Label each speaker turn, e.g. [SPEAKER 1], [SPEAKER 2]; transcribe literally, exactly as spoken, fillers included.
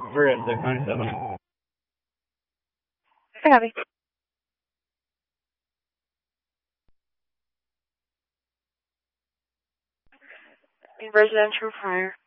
[SPEAKER 1] We're at six ninety-seven.
[SPEAKER 2] Abby. In residential fire.